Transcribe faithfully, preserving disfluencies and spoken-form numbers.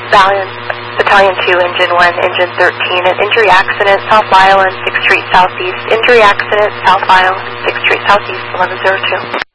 Battalion, Battalion two, Engine one, Engine thirteen, an injury accident, South Island, sixth Street Southeast, injury accident, South Island, sixth Street Southeast, eleven oh two.